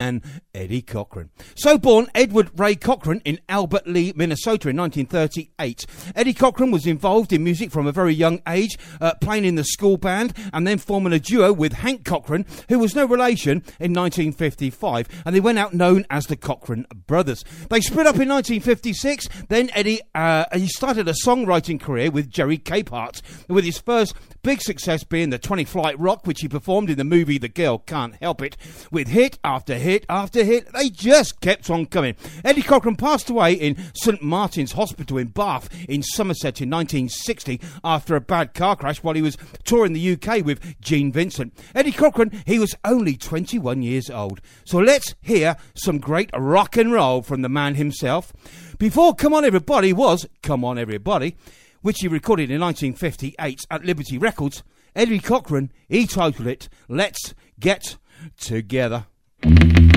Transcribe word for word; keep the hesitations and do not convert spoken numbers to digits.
man, Eddie Cochran. So born Edward Ray Cochran in Albert Lea, Minnesota in nineteen thirty-eight. Eddie Cochran was involved in music from a very young age, uh, playing in the school band and then forming a duo with Hank Cochran, who was no relation, in nineteen fifty-five, and they went out known as the Cochran Brothers. They split up in nineteen fifty-six, then Eddie uh, he started a songwriting career with Jerry Capehart, with his first big success being the twenty Flight Rock, which he performed in the movie The Girl Can't Help It. With hit after hit after hit, they just kept on coming. Eddie Cochran passed away in St Martin's Hospital in Bath in Somerset in nineteen sixty after a bad car crash while he was touring the U K with Gene Vincent. Eddie Cochran, he was only twenty-one years old. So let's hear some great rock and roll from the man himself. Before Come On Everybody was Come On Everybody, which he recorded in nineteen fifty-eight at Liberty Records, Eddie Cochran, he titled it Let's Get Together.